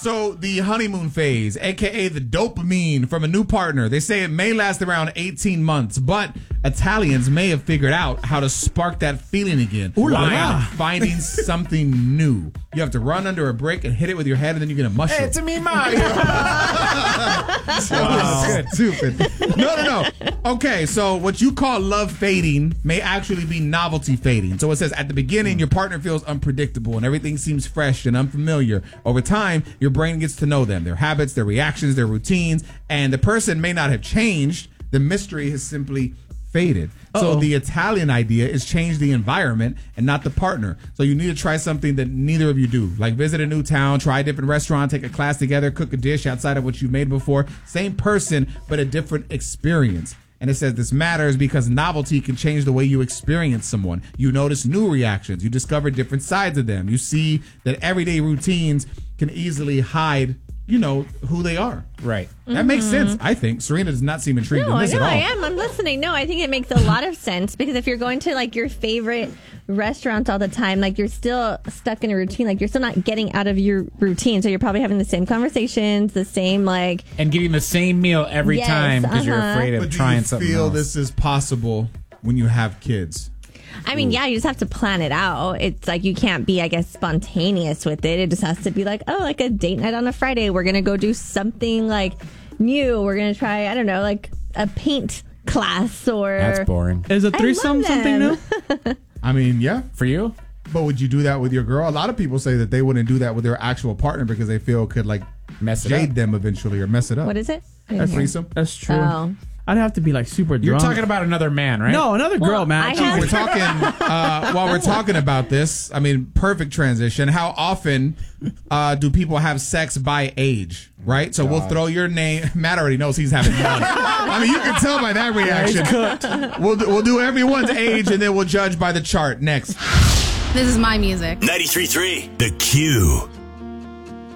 So the honeymoon phase, aka the dopamine from a new partner, they say it may last around 18 months, but Italians may have figured out how to spark that feeling again by finding something new. You have to run under a brick and hit it with your head, and then you get a mushroom. It's me, Mario. Wow. Stupid. No. Okay, so what you call love fading may actually be novelty fading. So it says at the beginning, your partner feels unpredictable and everything seems fresh and unfamiliar. Over time, your brain gets to know them, their habits, their reactions, their routines, and the person may not have changed. The mystery has simply faded. So the Italian idea is change the environment and not the partner. So you need to try something that neither of you do. Like visit a new town, try a different restaurant, take a class together, cook a dish outside of what you made before. Same person, but a different experience. And it says this matters because novelty can change the way you experience someone. You notice new reactions. You discover different sides of them. You see that everyday routines can easily hide, who they are. Right. That makes sense, I think. Serena does not seem intrigued in this at all. I am. I'm listening. No, I think it makes a lot of sense because if you're going to like your favorite restaurants all the time, like you're still stuck in a routine. Like you're still not getting out of your routine. So you're probably having the same conversations, the same and getting the same meal every time because you're afraid of trying something else. Do you feel this is possible when you have kids? I mean, yeah, you just have to plan it out. It's like you can't be, I guess, spontaneous with it. It just has to be like, like a date night on a Friday. We're going to go do something like new. We're going to try, I don't know, like a paint class or... That's boring. Is a threesome something new? I mean, yeah. For you? But would you do that with your girl? A lot of people say that they wouldn't do that with their actual partner because they feel it could mess it jade up. them eventually or mess it up. What is it? A threesome. That's true. Oh. I'd have to be super drunk. You're talking about another man, right? No, another girl, man. We're talking, while we're talking about this, I mean, perfect transition. How often do people have sex by age, right? So we'll throw your name. Matt already knows he's having fun. I mean, you can tell by that reaction. We'll do everyone's age, and then we'll judge by the chart. Next. This is my music. 93.3 The Q.